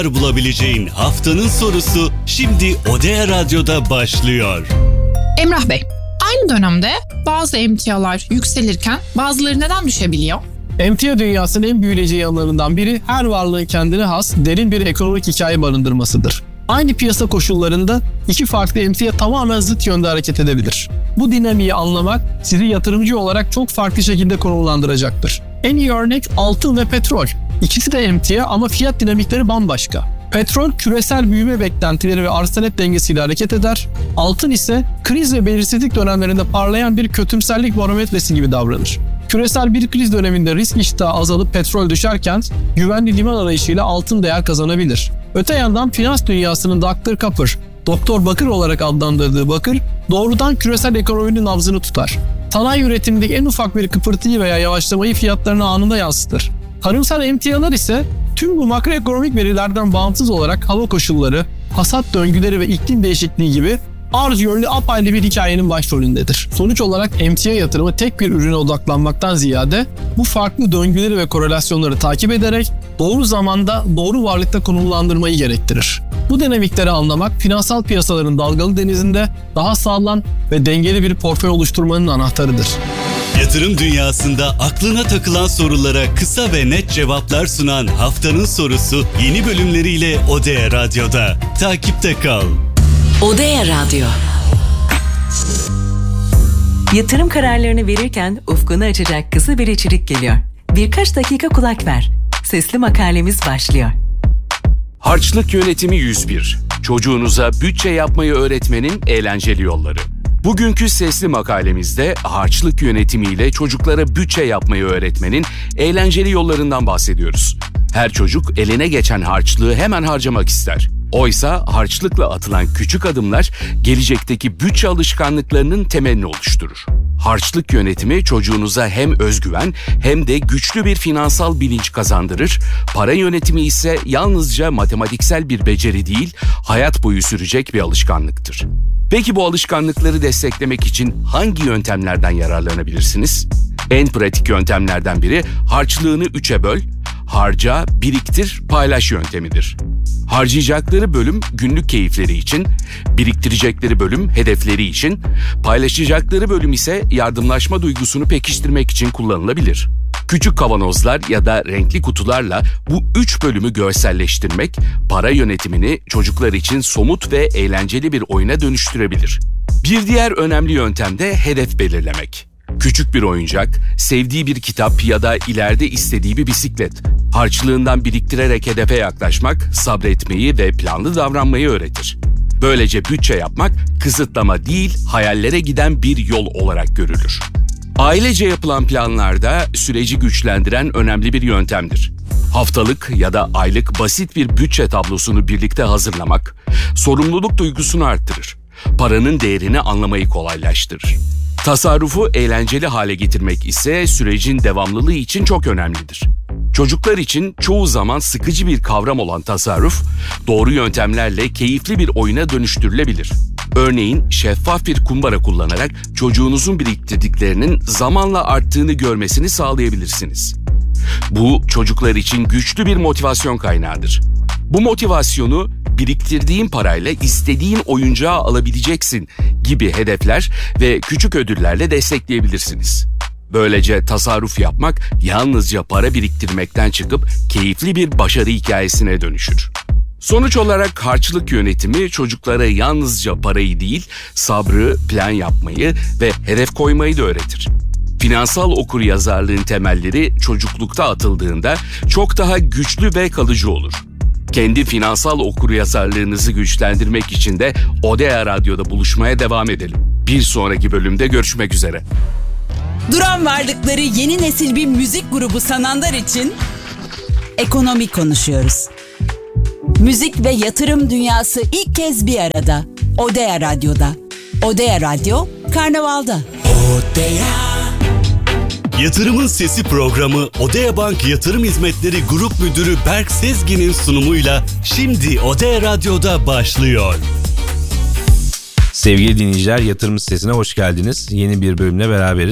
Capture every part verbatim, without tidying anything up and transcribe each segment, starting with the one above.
bulabileceğin haftanın sorusu şimdi Odea Radyo'da başlıyor. Emrah Bey, aynı dönemde bazı emtialar yükselirken bazıları neden düşebiliyor? Emtia dünyasının en büyüleyici yanlarından biri her varlığın kendine has derin bir ekonomik hikaye barındırmasıdır. Aynı piyasa koşullarında iki farklı emtia tamamen zıt yönde hareket edebilir. Bu dinamiği anlamak sizi yatırımcı olarak çok farklı şekilde konumlandıracaktır. En iyi örnek altın ve petrol. İkisi de emtia ama fiyat dinamikleri bambaşka. Petrol küresel büyüme beklentileri ve arz talep dengesiyle hareket eder. Altın ise kriz ve belirsizlik dönemlerinde parlayan bir kötümserlik barometresi gibi davranır. Küresel bir kriz döneminde risk iştahı azalıp petrol düşerken güvenli liman arayışıyla altın değer kazanabilir. Öte yandan finans dünyasının doktor Kapır, Doktor Bakır olarak adlandırdığı Bakır doğrudan küresel ekonominin nabzını tutar. Sanayi üretimindeki en ufak bir kıpırtıyı veya yavaşlamayı fiyatlarına anında yansıtır. Tarımsal emtialar ise tüm bu makroekonomik verilerden bağımsız olarak hava koşulları, hasat döngüleri ve iklim değişikliği gibi arz yönlü apayrı bir hikayenin başrolündedir. Sonuç olarak emtia yatırımı tek bir ürüne odaklanmaktan ziyade bu farklı döngüleri ve korelasyonları takip ederek doğru zamanda doğru varlıkta konumlandırmayı gerektirir. Bu dinamikleri anlamak finansal piyasaların dalgalı denizinde daha sağlam ve dengeli bir portföy oluşturmanın anahtarıdır. Yatırım dünyasında aklına takılan sorulara kısa ve net cevaplar sunan haftanın sorusu yeni bölümleriyle Odea Radyo'da. Takipte kal. Odea Radyo. Yatırım kararlarını verirken ufkunu açacak kısa bir içerik geliyor. Birkaç dakika kulak ver. Sesli makalemiz başlıyor. Harçlık Yönetimi yüz bir. Çocuğunuza bütçe yapmayı öğretmenin eğlenceli yolları. Bugünkü sesli makalemizde harçlık yönetimiyle çocuklara bütçe yapmayı öğretmenin eğlenceli yollarından bahsediyoruz. Her çocuk eline geçen harçlığı hemen harcamak ister. Oysa harçlıkla atılan küçük adımlar gelecekteki bütçe alışkanlıklarının temelini oluşturur. Harçlık yönetimi çocuğunuza hem özgüven hem de güçlü bir finansal bilinç kazandırır. Para yönetimi ise yalnızca matematiksel bir beceri değil, hayat boyu sürecek bir alışkanlıktır. Peki bu alışkanlıkları desteklemek için hangi yöntemlerden yararlanabilirsiniz? En pratik yöntemlerden biri harçlığını üçe böl, harca, biriktir, paylaş yöntemidir. Harcayacakları bölüm günlük keyifleri için, biriktirecekleri bölüm hedefleri için, paylaşacakları bölüm ise yardımlaşma duygusunu pekiştirmek için kullanılabilir. Küçük kavanozlar ya da renkli kutularla bu üç bölümü görselleştirmek, para yönetimini çocuklar için somut ve eğlenceli bir oyuna dönüştürebilir. Bir diğer önemli yöntem de hedef belirlemek. Küçük bir oyuncak, sevdiği bir kitap ya da ileride istediği bir bisiklet. Harçlığından biriktirerek hedefe yaklaşmak, sabretmeyi ve planlı davranmayı öğretir. Böylece bütçe yapmak, kısıtlama değil, hayallere giden bir yol olarak görülür. Ailece yapılan planlarda süreci güçlendiren önemli bir yöntemdir. Haftalık ya da aylık basit bir bütçe tablosunu birlikte hazırlamak, sorumluluk duygusunu arttırır. Paranın değerini anlamayı kolaylaştırır. Tasarrufu eğlenceli hale getirmek ise sürecin devamlılığı için çok önemlidir. Çocuklar için çoğu zaman sıkıcı bir kavram olan tasarruf, doğru yöntemlerle keyifli bir oyuna dönüştürülebilir. Örneğin şeffaf bir kumbara kullanarak çocuğunuzun biriktirdiklerinin zamanla arttığını görmesini sağlayabilirsiniz. Bu çocuklar için güçlü bir motivasyon kaynağıdır. Bu motivasyonu biriktirdiğin parayla istediğin oyuncağı alabileceksin gibi hedefler ve küçük ödüllerle destekleyebilirsiniz. Böylece tasarruf yapmak yalnızca para biriktirmekten çıkıp keyifli bir başarı hikayesine dönüşür. Sonuç olarak harçlık yönetimi çocuklara yalnızca parayı değil, sabrı, plan yapmayı ve hedef koymayı da öğretir. Finansal okuryazarlığın temelleri çocuklukta atıldığında çok daha güçlü ve kalıcı olur. Kendi finansal okuryazarlığınızı güçlendirmek için de Odea Radyo'da buluşmaya devam edelim. Bir sonraki bölümde görüşmek üzere. Duran varlıkları yeni nesil bir müzik grubu sananlar için ekonomi konuşuyoruz. Müzik ve yatırım dünyası ilk kez bir arada. Odea Radyo'da. Odea Radyo, Karnaval'da. Odea. Yatırımın Sesi programı Odea Bank Yatırım Hizmetleri Grup Müdürü Berk Sezgin'in sunumuyla şimdi Odea Radyo'da başlıyor. Sevgili dinleyiciler, Yatırım Sitesi'ne hoş geldiniz. Yeni bir bölümle beraberiz.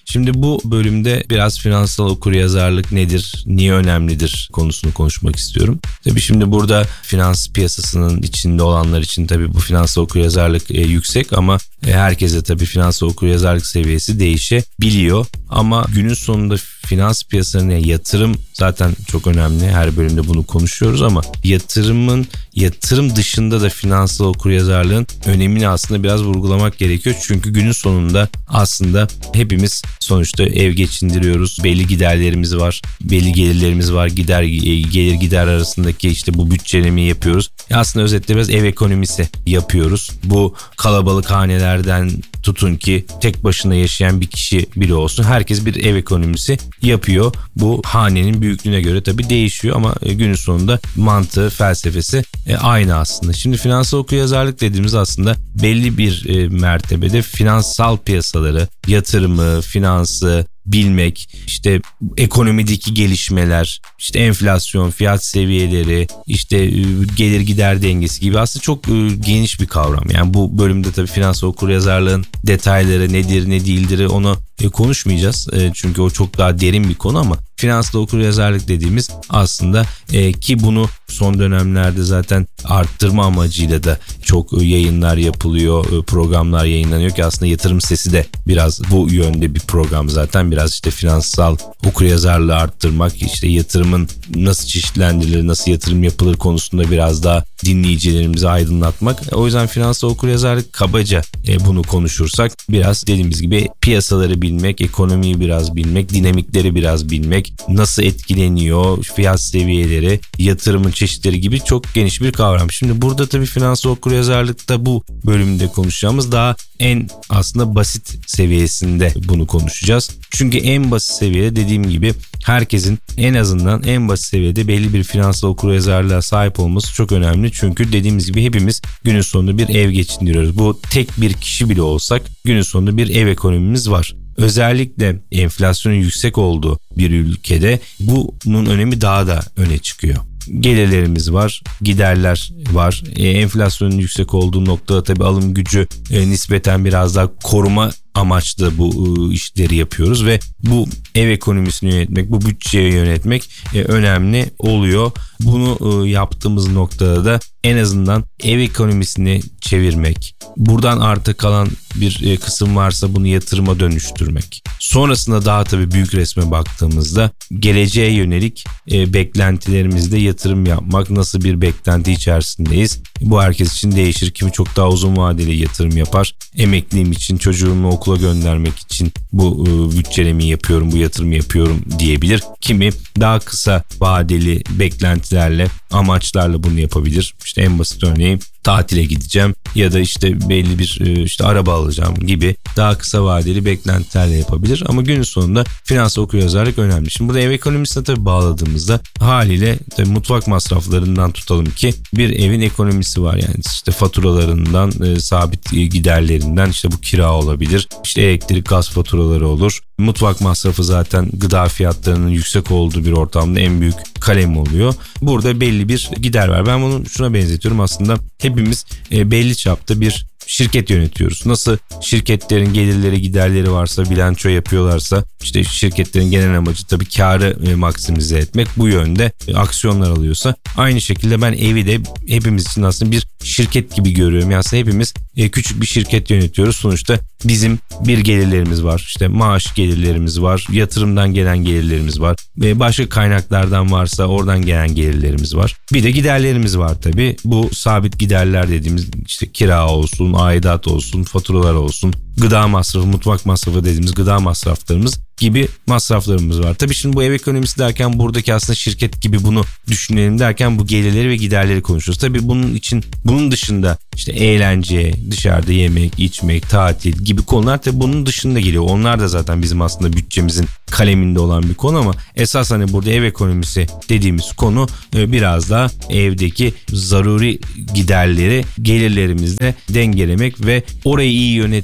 Şimdi bu bölümde biraz finansal okuryazarlık nedir, niye önemlidir konusunu konuşmak istiyorum. Tabii şimdi burada finans piyasasının içinde olanlar için tabii bu finansal okuryazarlık e, yüksek ama e, herkese tabii finansal okuryazarlık seviyesi değişebiliyor. Ama günün sonunda finans piyasalarına yatırım zaten çok önemli. Her bölümde bunu konuşuyoruz ama yatırımın yatırım dışında da finansal okuryazarlığın önemini aslında biraz vurgulamak gerekiyor. Çünkü günün sonunda aslında hepimiz sonuçta ev geçindiriyoruz. Belli giderlerimiz var. Belli gelirlerimiz var. Gider gelir gider arasındaki işte bu bütçelemeyi yapıyoruz. Aslında özetle biraz ev ekonomisi yapıyoruz. Bu kalabalık hanelerden tutun ki tek başına yaşayan bir kişi bile olsun. Herkes bir ev ekonomisi yapıyor. Bu hanenin büyüklüğüne göre tabii değişiyor ama günün sonunda mantığı, felsefesi aynı aslında. Şimdi finansal okuryazarlık dediğimiz aslında belli bir mertebede finansal piyasaları, yatırımı, finansı bilmek, işte ekonomideki gelişmeler, işte enflasyon, fiyat seviyeleri, işte gelir gider dengesi gibi aslında çok geniş bir kavram. Yani bu bölümde tabii finansal okuryazarlığın detayları nedir, ne değildir onu konuşmayacağız. Çünkü o çok daha derin bir konu ama finansal okuryazarlık dediğimiz aslında e, ki bunu son dönemlerde zaten arttırma amacıyla da çok yayınlar yapılıyor, programlar yayınlanıyor ki aslında Yatırım Sesi de biraz bu yönde bir program zaten. Biraz işte finansal okuryazarlığı arttırmak, işte yatırımın nasıl çeşitlendirilir, nasıl yatırım yapılır konusunda biraz daha dinleyicilerimizi aydınlatmak. O yüzden finansal okuryazarlık kabaca e, bunu konuşursak biraz dediğimiz gibi piyasaları bilmek, ekonomiyi biraz bilmek, dinamikleri biraz bilmek, nasıl etkileniyor, fiyat seviyeleri, yatırımın çeşitleri gibi çok geniş bir kavram. Şimdi burada tabii finansal okuryazarlıkta bu bölümde konuşacağımız daha en aslında basit seviyesinde bunu konuşacağız. Çünkü en basit seviyede dediğim gibi herkesin en azından en basit seviyede belli bir finansal okuryazarlığa sahip olması çok önemli. Çünkü dediğimiz gibi hepimiz günün sonunda bir ev geçindiriyoruz. Bu tek bir kişi bile olsak günün sonunda bir ev ekonomimiz var. Özellikle enflasyonun yüksek olduğu bir ülkede bunun önemi daha da öne çıkıyor. Gelirlerimiz var, giderler var. E, enflasyonun yüksek olduğu noktada tabii alım gücü e, nispeten biraz daha koruma amaçlı bu e, işleri yapıyoruz ve bu ev ekonomisini yönetmek, bu bütçeyi yönetmek e, önemli oluyor. Bunu e, yaptığımız noktada da en azından ev ekonomisini çevirmek, buradan arta kalan bir e, kısım varsa bunu yatırıma dönüştürmek. Sonrasında daha tabii büyük resme baktığımızda geleceğe yönelik e, beklentilerimizde yatırım yapmak, nasıl bir beklenti içerisindeyiz? Bu herkes için değişir. Kimi çok daha uzun vadeli yatırım yapar. Emekliliğim için, çocuğumu okula göndermek için bu e, bütçelemeyi yapıyorum, bu yatırımı yapıyorum diyebilir. Kimi daha kısa vadeli beklentilerle, amaçlarla bunu yapabilir. İşte en basit örneği tatile gideceğim ya da işte belli bir işte araba alacağım gibi daha kısa vadeli beklentilerle yapabilir. Ama günün sonunda finansal okuryazarlık önemli. Şimdi burada ev ekonomisine tabii bağladığımızda haliyle tabii mutfak masraflarından tutalım ki bir evin ekonomisi var. Yani işte faturalarından, e, sabit giderlerinden, işte bu kira olabilir, işte elektrik, gaz faturaları olur. Mutfak masrafı zaten gıda fiyatlarının yüksek olduğu bir ortamda en büyük kalem oluyor. Burada belli bir gider var. Ben bunu şuna benzetiyorum aslında. Hepimiz e, belli çapta bir şirket yönetiyoruz. Nasıl şirketlerin gelirleri, giderleri varsa, bilanço yapıyorlarsa, işte şirketlerin genel amacı tabii karı e, maksimize etmek, bu yönde e, aksiyonlar alıyorsa, aynı şekilde ben evi de hepimiz için aslında bir şirket gibi görüyorum. Yani aslında hepimiz e, küçük bir şirket yönetiyoruz. Sonuçta bizim bir gelirlerimiz var. İşte maaş gelirlerimiz var. Yatırımdan gelen gelirlerimiz var. Ve başka kaynaklardan varsa oradan gelen gelirlerimiz var. Bir de giderlerimiz var tabii. Bu sabit giderler dediğimiz işte kira olsun, aidat olsun, faturalar olsun, gıda masrafı, mutfak masrafı dediğimiz gıda masraflarımız gibi masraflarımız var. Tabii şimdi bu ev ekonomisi derken buradaki aslında şirket gibi bunu düşünelim derken bu gelirleri ve giderleri konuşuyoruz. Tabii bunun için, bunun dışında işte eğlence, dışarıda yemek, içmek, tatil gibi konular tabii bunun dışında geliyor. Onlar da zaten bizim aslında bütçemizin kaleminde olan bir konu ama esas hani burada ev ekonomisi dediğimiz konu biraz daha evdeki zaruri giderleri gelirlerimizle dengelemek ve orayı iyi yönetmek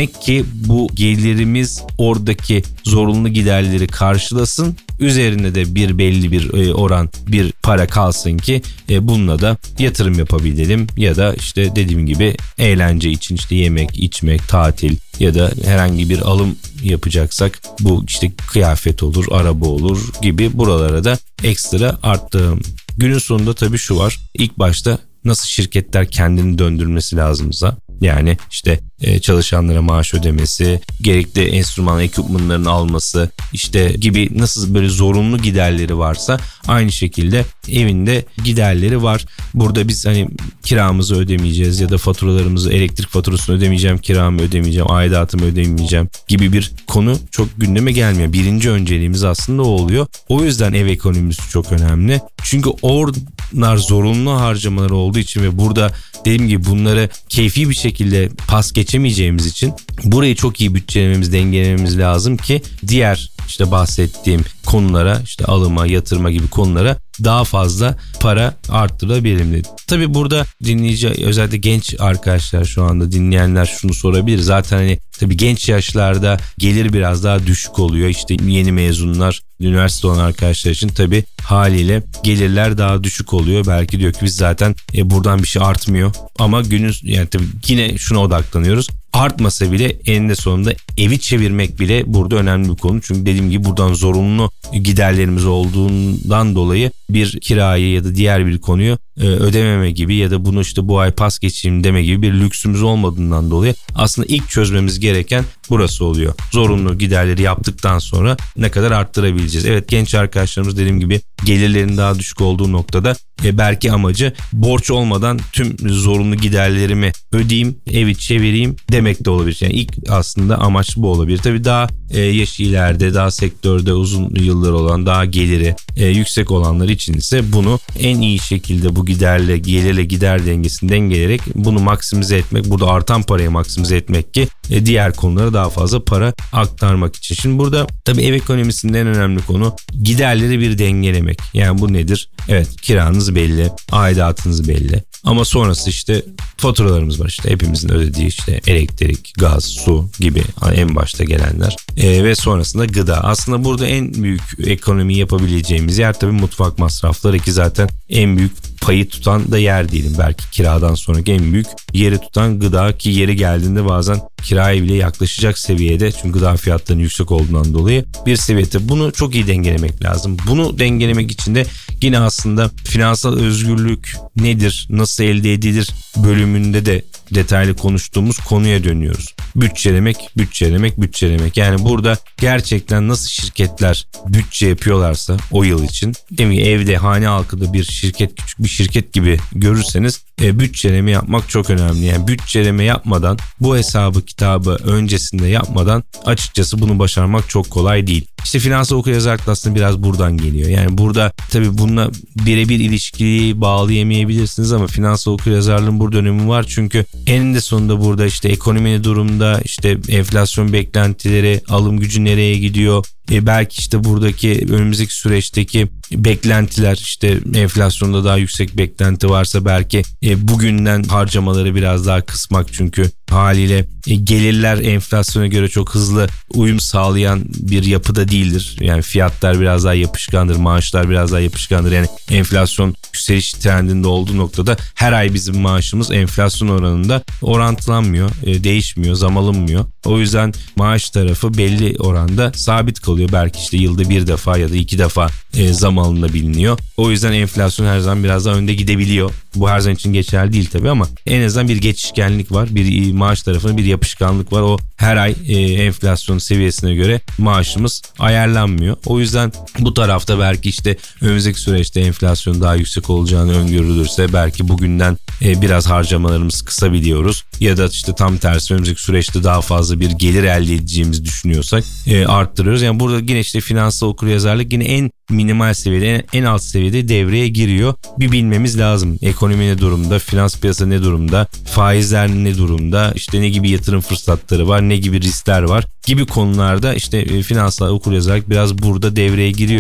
Demek ki bu gelirimiz oradaki zorunlu giderleri karşılasın. Üzerine de bir belli bir oran bir para kalsın ki bununla da yatırım yapabilelim ya da işte dediğim gibi eğlence için işte yemek, içmek, tatil ya da herhangi bir alım yapacaksak bu işte kıyafet olur, araba olur gibi buralara da ekstra arttırım. Günün sonunda tabii şu var. İlk başta nasıl şirketler kendini döndürmesi lazımsa, yani işte çalışanlara maaş ödemesi, gerekli enstrüman ekipmanlarını alması işte gibi nasıl böyle zorunlu giderleri varsa aynı şekilde evinde giderleri var. Burada biz hani kiramızı ödemeyeceğiz ya da faturalarımızı, elektrik faturasını ödemeyeceğim, kiramı ödemeyeceğim, aidatımı ödemeyeceğim gibi bir konu çok gündeme gelmiyor. Birinci önceliğimiz aslında o oluyor. O yüzden ev ekonomisi çok önemli. Çünkü onlar zorunlu harcamalar olduğu için ve burada dediğim gibi bunları keyfi bir şekilde pas geçemeyeceğimiz için burayı çok iyi bütçelememiz, dengelememiz lazım ki diğer işte bahsettiğim konulara, işte alıma, yatırıma gibi konulara daha fazla para arttırabilirim dedi. Tabii burada dinleyici, özellikle genç arkadaşlar şu anda dinleyenler şunu sorabilir. Zaten hani tabii genç yaşlarda gelir biraz daha düşük oluyor. İşte yeni mezunlar, üniversite olan arkadaşlar için tabii haliyle gelirler daha düşük oluyor. Belki diyor ki biz zaten e, buradan bir şey artmıyor. Ama günün yani tabii yine şuna odaklanıyoruz. Artmasa bile eninde sonunda evi çevirmek bile burada önemli bir konu. Çünkü dediğim gibi buradan zorunlu giderlerimiz olduğundan dolayı bir kirayı ya da diğer bir konuyu e, ödememe gibi ya da bunu işte bu ay pas geçeyim deme gibi bir lüksümüz olmadığından dolayı aslında ilk çözmemiz gereken burası oluyor. Zorunlu giderleri yaptıktan sonra ne kadar arttırabileceğiz? Evet, genç arkadaşlarımız dediğim gibi gelirlerin daha düşük olduğu noktada e, belki amacı borç olmadan tüm zorunlu giderlerimi ödeyeyim, evi çevireyim demek de olabilir. Yani ilk aslında amaç bu olabilir. Tabii daha e, yaşı ileride, daha sektörde uzun yıllar olan, daha geliri e, yüksek olanlar için ise bunu en iyi şekilde bu giderle, gelirle gider dengesini dengeleyerek bunu maksimize etmek, burada artan parayı maksimize etmek ki e, diğer konulara daha fazla para aktarmak için. Şimdi burada tabii ev ekonomisinde en önemli konu giderleri bir dengelemek. Yani bu nedir? Evet, kiranız belli, aidatınız belli. Ama sonrası işte faturalarımız var, işte hepimizin ödediği işte elektrik, gaz, su gibi en başta gelenler ee, ve sonrasında gıda. Aslında burada en büyük ekonomi yapabileceğimiz yer tabii mutfak masrafları ki zaten en büyük payı tutan da yer diyelim. Belki kiradan sonraki en büyük yeri tutan gıda ki yeri geldiğinde bazen kiraya bile yaklaşacak seviyede, çünkü gıda fiyatlarının yüksek olduğundan dolayı bir seviyede. Bunu çok iyi dengelemek lazım. Bunu dengelemek için de yine aslında finansal özgürlük nedir, nasıl elde edilir bölümünde de detaylı konuştuğumuz konuya dönüyoruz. Bütçelemek, bütçelemek, bütçelemek. Yani burada gerçekten nasıl şirketler bütçe yapıyorlarsa o yıl için, demin evde, hane halkında bir şirket, küçük bir şirket gibi görürseniz e, bütçeleme yapmak çok önemli. Yani bütçeleme yapmadan, bu hesabı kitabı öncesinde yapmadan açıkçası bunu başarmak çok kolay değil. İşte finansal okuryazarlık aslında biraz buradan geliyor. Yani burada tabii bununla birebir ilişkiyi bağlayamayabilirsiniz ama finansal okuryazarlığın burada önemi var. Çünkü eninde sonunda burada işte ekonomi ne durumda, işte enflasyon beklentileri, alım gücü nereye gidiyor, e belki işte buradaki önümüzdeki süreçteki beklentiler, işte enflasyonda daha yüksek beklenti varsa belki e, bugünden harcamaları biraz daha kısmak, çünkü haliyle e, gelirler enflasyona göre çok hızlı uyum sağlayan bir yapıda değildir. Yani fiyatlar biraz daha yapışkandır, maaşlar biraz daha yapışkandır. Yani enflasyon yükseliş trendinde olduğu noktada her ay bizim maaşımız enflasyon oranında orantılanmıyor, e, değişmiyor, zam alınmıyor. O yüzden maaş tarafı belli oranda sabit kalıyor. Belki işte yılda bir defa ya da iki defa e, zam alınabiliyor. O yüzden enflasyon her zaman biraz daha önde gidebiliyor. Bu her zaman için geçerli değil tabii ama en azından bir geçişkenlik var. Bir maaş tarafında bir yapışkanlık var. O her ay e, enflasyon seviyesine göre maaşımız ayarlanmıyor. O yüzden bu tarafta belki işte önümüzdeki süreçte enflasyon daha yüksek olacağını öngörülürse belki bugünden e, biraz harcamalarımız kısabiliyoruz. Ya da işte tam tersi önümüzdeki süreçte daha fazla bir gelir elde edeceğimizi düşünüyorsak e, arttırıyoruz. Yani burada yine işte finansal okuryazarlık yine en minimal seviyede, en, en alt seviyede devreye giriyor. Bir bilmemiz lazım. Ekonomi ne durumda, finans piyasası ne durumda, faizler ne durumda, işte ne gibi yatırım fırsatları var, ne gibi riskler var gibi konularda işte e, finansal okuryazarlık biraz burada devreye giriyor ki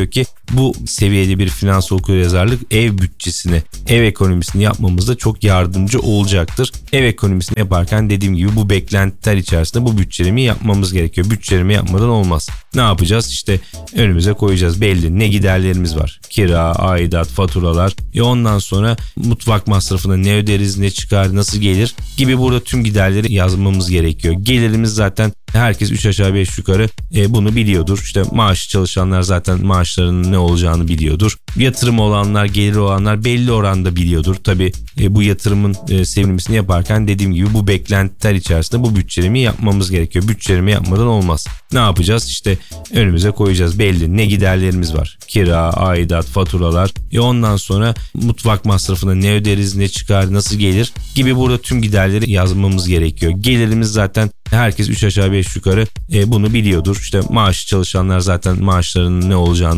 bu seviyede bir finansal okuryazarlık ev bütçesini, ev ekonomisini yapmamızda çok yardımcı olacaktır. Ev ekonomisini yaparken dediğim gibi bu beklentiler içerisinde bu bütçelemeyi yapmamız gerekiyor. Bütçeleme yapmadan olmaz. Ne yapacağız? İşte önümüze koyacağız. Belli ne giderlerimiz var. Kira, aidat, faturalar. E ondan sonra mutfak masrafına ne öderiz, ne çıkar, nasıl gelir gibi burada tüm giderleri yazmamız gerekiyor. Gelirimiz zaten herkes üç aşağı beş yukarı e, bunu biliyordur. İşte maaşı çalışanlar zaten maaşlarının ne olacağını biliyordur. Yatırım olanlar, gelir olanlar belli oranda biliyordur. Tabii e, bu yatırımın e, sevilmesini yaparken dediğim gibi bu beklentiler içerisinde bu bütçelemeyi yapmamız gerekiyor. Bütçeleme yapmadan olmaz. Ne yapacağız? İşte önümüze koyacağız. Belli ne giderlerimiz var. Kira, aidat, faturalar. E ondan sonra mutfak masrafına ne öderiz, ne çıkar, nasıl gelir gibi burada tüm giderleri yazmamız gerekiyor. Gelirimiz zaten herkes üç aşağı beş yukarı e, bunu biliyordur. İşte maaşı çalışanlar zaten maaşlarının ne olacağını